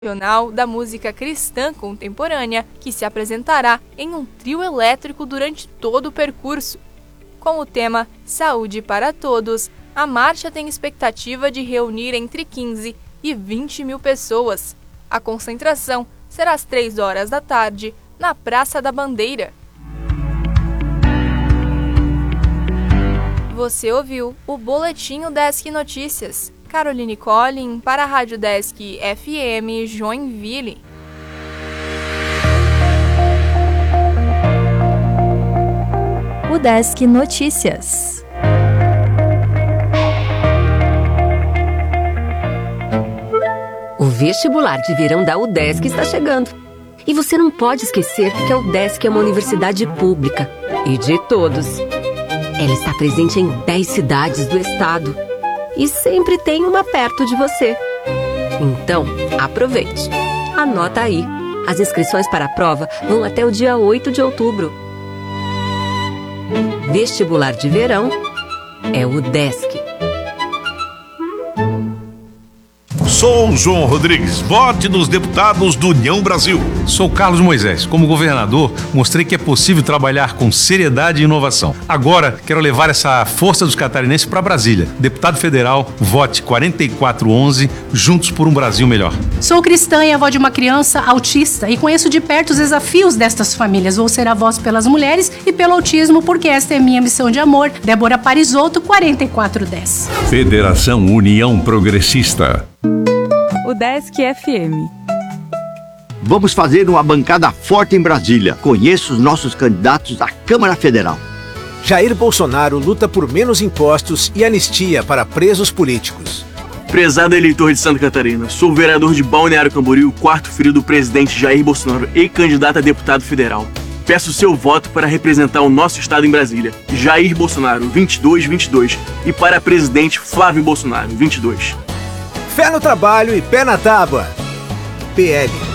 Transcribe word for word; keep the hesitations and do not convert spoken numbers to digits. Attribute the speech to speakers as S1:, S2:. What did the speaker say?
S1: Nacional da Música Cristã Contemporânea, que se apresentará em um trio elétrico durante todo o percurso. Com o tema Saúde para Todos, a marcha tem expectativa de reunir entre quinze e vinte mil pessoas. A concentração será às três horas da tarde, na Praça da Bandeira. Você ouviu o Boletim Udesc Notícias. Caroline Collin para a Rádio Udesc F M Joinville.
S2: Udesc Notícias.
S3: O vestibular de verão da Udesc está chegando. E você não pode esquecer que a Udesc é uma universidade pública e de todos. Ela está presente em dez cidades do estado. E sempre tem uma perto de você. Então, aproveite. Anota aí. As inscrições para a prova vão até o dia oito de outubro. Vestibular de verão é o Udesc.
S4: Sou João Rodrigues, vote nos deputados do União Brasil.
S5: Sou Carlos Moisés. Como governador, mostrei que é possível trabalhar com seriedade e inovação. Agora, quero levar essa força dos catarinenses para Brasília. Deputado federal, vote quatro quatro um um, juntos por um Brasil melhor.
S6: Sou cristã e avó de uma criança autista e conheço de perto os desafios destas famílias. Vou ser a voz pelas mulheres e pelo autismo, porque esta é minha missão de amor. Débora Parisotto, quatro quatro um zero.
S7: Federação União Progressista.
S2: Udesc F M.
S8: Vamos fazer uma bancada forte em Brasília. Conheça os nossos candidatos à Câmara Federal.
S9: Jair Bolsonaro luta por menos impostos e anistia para presos políticos.
S10: Prezado eleitor de Santa Catarina, sou vereador de Balneário Camboriú, quarto filho do presidente Jair Bolsonaro e candidato a deputado federal. Peço seu voto para representar o nosso estado em Brasília. Jair Bolsonaro, vinte e dois vinte e dois. E para presidente Flávio Bolsonaro, vinte e dois.
S9: Fé no trabalho e pé na tábua. P L